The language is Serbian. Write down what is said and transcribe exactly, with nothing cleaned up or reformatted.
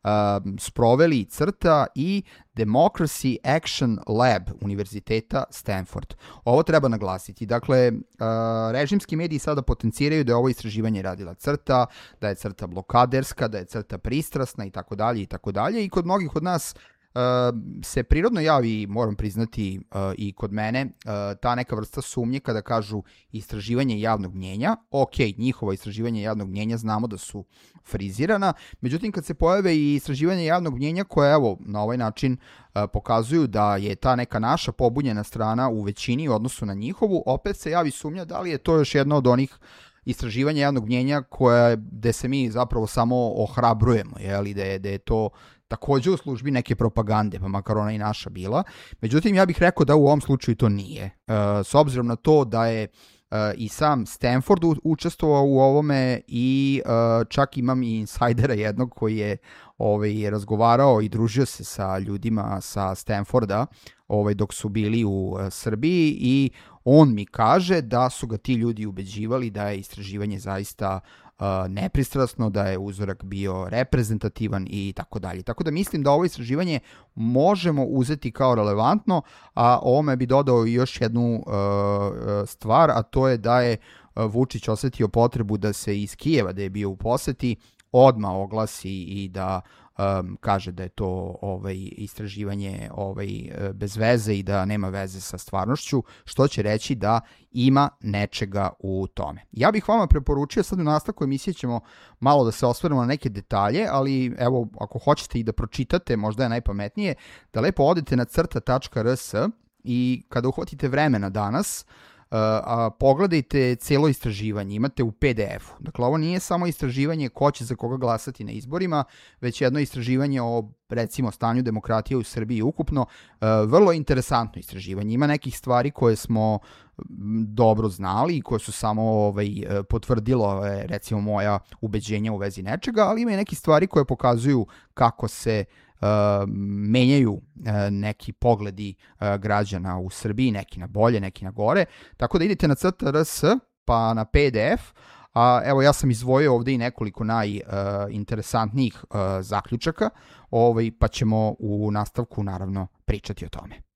sproveli CRTA i Democracy Action Lab Univerziteta Stanford. Ovo treba naglasiti. Dakle, režimski mediji sada potenciraju da je ovo istraživanje radila CRTA, da je CRTA blokaderska, da je CRTA pristrasna i tako dalje i tako dalje. I kod mnogih od nas Uh, se prirodno javi, moram priznati, uh, i kod mene, uh, ta neka vrsta sumnje kada kažu istraživanje javnog mnjenja. Ok, njihova istraživanja javnog mnjenja znamo da su frizirana, međutim kad se pojave i istraživanje javnog mnjenja koje evo na ovaj način uh, pokazuju da je ta neka naša pobunjena strana u većini u odnosu na njihovu, opet se javi sumnja da li je to još jedno od onih istraživanja javnog mnjenja koje, gde se mi zapravo samo ohrabrujemo, jeli, da je, da je to takođe u službi neke propagande, pa makar ona i naša bila. Međutim, ja bih rekao da u ovom slučaju to nije. Uh, s obzirom na to da je uh, i sam Stanford učestvovao u ovome i uh, čak imam i insajdera jednog koji je ovaj, razgovarao i družio se sa ljudima sa Stanforda ovaj, dok su bili u uh, Srbiji i on mi kaže da su ga ti ljudi ubeđivali da je istraživanje zaista uh, nepristrasno, da je uzorak bio reprezentativan i tako dalje. Tako da mislim da ovo istraživanje možemo uzeti kao relevantno, a ovome bi dodao još jednu uh, stvar, a to je da je Vučić osetio potrebu da se iz Kijeva, da je bio u poseti, odmah oglasi i da um, kaže da je to ovaj, istraživanje ovaj, bez veze i da nema veze sa stvarnošću, što će reći da ima nečega u tome. Ja bih vama preporučio, sad u nastavku emisije ćemo malo da se osvrnemo na neke detalje, ali evo, ako hoćete i da pročitate, možda je najpametnije, da lepo odete na crta tačka r s i kada uhvatite vremena danas, Uh, a pogledajte cijelo istraživanje, imate u pe de efu. Dakle, ovo nije samo istraživanje ko će za koga glasati na izborima, već jedno istraživanje o, recimo, stanju demokratije u Srbiji ukupno. Uh, vrlo interesantno istraživanje. Ima nekih stvari koje smo dobro znali i koje su samo ovaj, potvrdilo, recimo, moja ubeđenja u vezi nečega, ali ima i neke stvari koje pokazuju kako se Uh, menjaju uh, neki pogledi uh, građana u Srbiji, neki na bolje, neki na gore. Tako da idete na c t r s pa na pe de ef, a evo ja sam izdvojio ovde i nekoliko najinteresantnijih uh, uh, zaključaka, ovaj, pa ćemo u nastavku naravno pričati o tome.